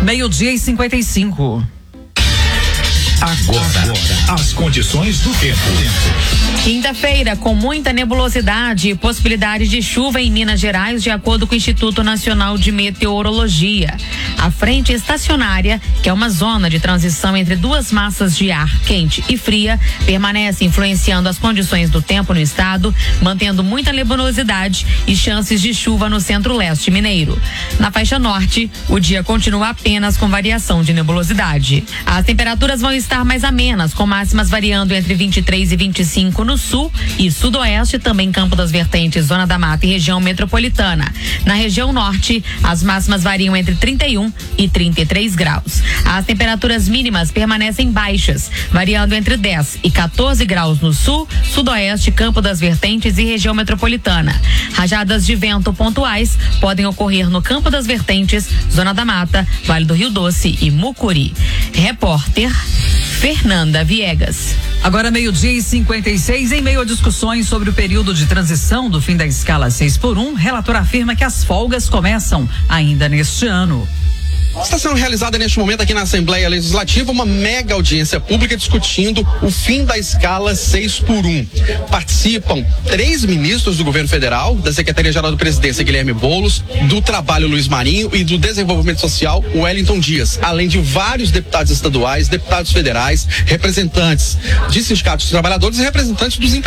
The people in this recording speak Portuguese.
12:55. Agora, as condições do tempo. Quinta-feira, com muita nebulosidade e possibilidade de chuva em Minas Gerais, de acordo com o Instituto Nacional de Meteorologia. A frente estacionária, que é uma zona de transição entre duas massas de ar quente e fria, permanece influenciando as condições do tempo no estado, mantendo muita nebulosidade e chances de chuva no centro-leste mineiro. Na faixa norte, o dia continua apenas com variação de nebulosidade. As temperaturas vão estar mais amenas, com máximas variando entre 23 e 25 no sul e sudoeste, também Campo das Vertentes, Zona da Mata e região metropolitana. Na região norte, as máximas variam entre 31 e 33 graus. As temperaturas mínimas permanecem baixas, variando entre 10 e 14 graus no sul, sudoeste, Campo das Vertentes e região metropolitana. Rajadas de vento pontuais podem ocorrer no Campo das Vertentes, Zona da Mata, Vale do Rio Doce e Mucuri. Repórter Fernanda Viegas. Agora 12:56, em meio a discussões sobre o período de transição do fim da escala 6x1, relator afirma que as folgas começam ainda neste ano. Está sendo realizada neste momento aqui na Assembleia Legislativa uma mega audiência pública discutindo o fim da escala 6x1. Participam 3 ministros do governo federal, da Secretaria-Geral da Presidência, Guilherme Boulos, do Trabalho, Luiz Marinho, e do Desenvolvimento Social, Wellington Dias, além de vários deputados estaduais, deputados federais, representantes de sindicatos de trabalhadores e representantes dos empresários.